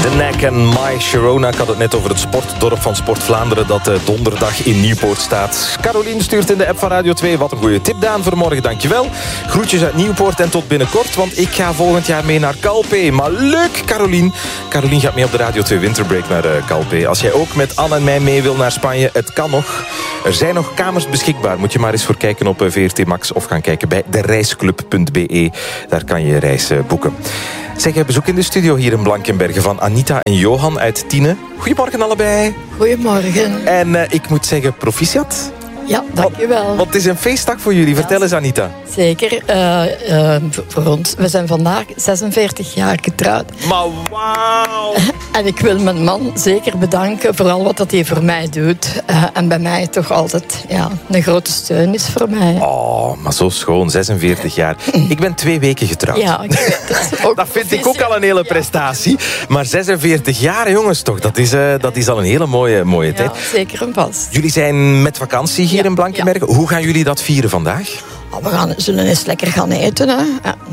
De Nek en My Sharona. Ik had het net over het sportdorp van Sport Vlaanderen dat donderdag in Nieuwpoort staat. Caroline stuurt in de app van Radio 2. Wat een goede tip, Daan, voor morgen. Dankjewel. Groetjes uit Nieuwpoort en tot binnenkort, want ik ga volgend jaar mee naar Calpe. Maar leuk, Caroline. Caroline gaat mee op de Radio 2 Winterbreak naar Calpe. Als jij ook met Anne en mij mee wil naar Spanje, het kan nog. Er zijn nog kamers beschikbaar. Moet je maar eens voor kijken op VRT Max of gaan kijken bij dereisclub.be. Daar kan je je reis boeken. Zeg, bezoek in de studio hier in Blankenberge van Anita en Johan uit Tiene. Goedemorgen allebei. Goedemorgen. En ik moet zeggen, proficiat. Ja, dankjewel. Want het is een feestdag voor jullie. Vertel eens, Anita. Zeker. Voor ons. We zijn vandaag 46 jaar getrouwd. Maar wauw. En ik wil mijn man zeker bedanken voor al wat hij voor mij doet. En bij mij toch altijd een grote steun is voor mij. Oh, maar zo schoon. 46 jaar. Ik ben 2 weken getrouwd. Ja, ik weet het. Ook dat vind ik ook al een hele prestatie. Maar 46 jaar, jongens, toch. Dat is al een hele mooie tijd. Zeker en vast. Jullie zijn met vakantie hier in Blankenberge. Hoe gaan jullie dat vieren vandaag? We zullen eens lekker gaan eten. Hè.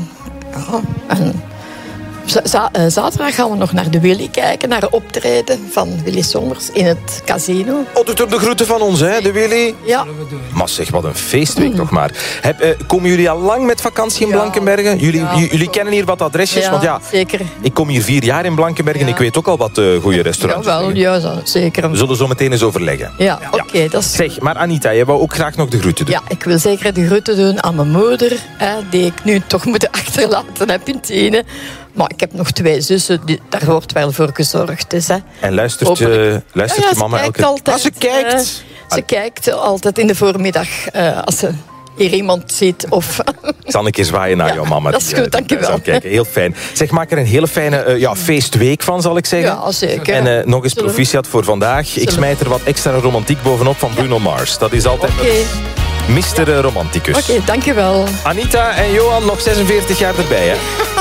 En zaterdag gaan we nog naar de Willy kijken. Naar de optreden van Willy Sommers in het casino. Oh, doet ook de groeten van ons, hè, de Willy? Ja. Maar zeg, wat een feestweek toch maar. Komen jullie al lang met vakantie in Blankenberge? Jullie kennen hier wat adresjes? Want zeker. Ik kom hier 4 jaar in Blankenberge en ik weet ook al wat goede restaurants. Ja, zeker. We zullen zo meteen eens overleggen. Ja, oké. Dat is... Zeg, maar Anita, jij wou ook graag nog de groeten doen. Ja, ik wil zeker de groeten doen aan mijn moeder, die ik nu toch moet achterlaten heb in Tiene. Maar ik heb nog 2 zussen, daar wordt wel voor gezorgd. Dus, hè. En luistert je mama elke keer? Altijd. Ze kijkt. Ze kijkt altijd in de voormiddag als ze hier iemand ziet. Of... Ik zal een keer zwaaien naar jouw mama. Dat is goed, dankjewel. Heel fijn. Zeg, maak er een hele fijne feestweek van, zal ik zeggen. Ja, zeker. En nog eens proficiat voor vandaag. Ik smijt er wat extra romantiek bovenop van Bruno Mars. Dat is altijd... Mr. Romanticus. Oké, dankjewel. Anita en Johan, nog 46 jaar erbij, hè?